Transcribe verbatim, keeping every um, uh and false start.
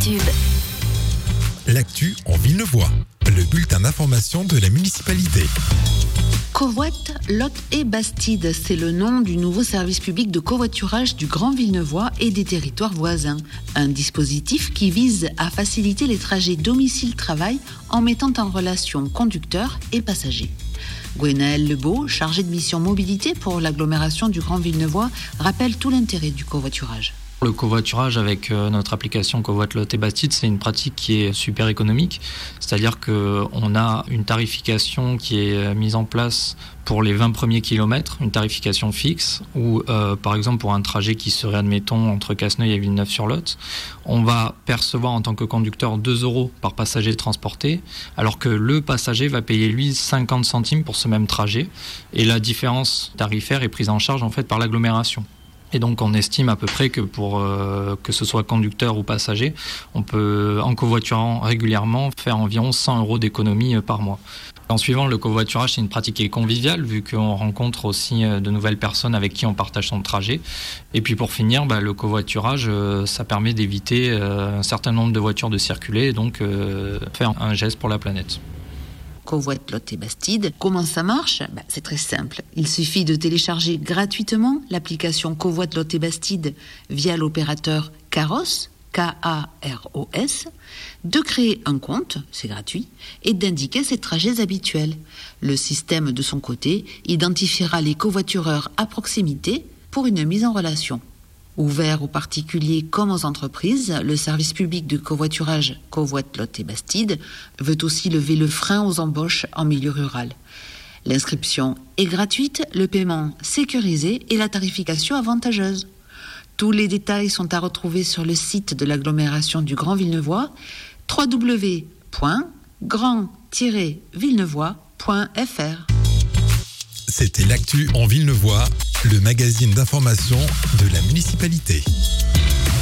Tube. L'actu en Villeneuvois, le bulletin d'information de la municipalité. Covoit, Lot et Bastide, c'est le nom du nouveau service public de covoiturage du Grand Villeneuvois et des territoires voisins. Un dispositif qui vise à faciliter les trajets domicile-travail en mettant en relation conducteurs et passagers. Gwenaëlle Lebeau, chargée de mission mobilité pour l'agglomération du Grand Villeneuvois, rappelle tout l'intérêt du covoiturage. Le covoiturage avec notre application Covoit, Lot et Bastide, c'est une pratique qui est super économique. C'est-à-dire qu'on a une tarification qui est mise en place pour les vingt premiers kilomètres, une tarification fixe, ou euh, par exemple pour un trajet qui serait, admettons, entre Casseneuil et Villeneuve-sur-Lot, on va percevoir en tant que conducteur deux euros par passager transporté, alors que le passager va payer lui cinquante centimes pour ce même trajet, et la différence tarifaire est prise en charge en fait par l'agglomération. Et donc on estime à peu près que pour euh, que ce soit conducteur ou passager, on peut, en covoiturant régulièrement, faire environ cent euros d'économie par mois. En suivant, le covoiturage, c'est une pratique qui est conviviale, vu qu'on rencontre aussi de nouvelles personnes avec qui on partage son trajet. Et puis pour finir, bah, le covoiturage, euh, ça permet d'éviter euh, un certain nombre de voitures de circuler, et donc euh, faire un geste pour la planète. Covoit, Lot et Bastide. Comment ça marche ? Ben, c'est très simple. Il suffit de télécharger gratuitement l'application Covoit, Lot et Bastide via l'opérateur Caros, K A R O S, de créer un compte, c'est gratuit, et d'indiquer ses trajets habituels. Le système, de son côté, identifiera les covoitureurs à proximité pour une mise en relation. Ouvert aux particuliers comme aux entreprises, le service public de covoiturage Covoit, Lot et Bastide veut aussi lever le frein aux embauches en milieu rural. L'inscription est gratuite, le paiement sécurisé et la tarification avantageuse. Tous les détails sont à retrouver sur le site de l'agglomération du Grand Villeneuvois, w w w point grand tiret villeneuvois point f r. C'était l'actu en Villeneuvois, le magazine d'information de la municipalité.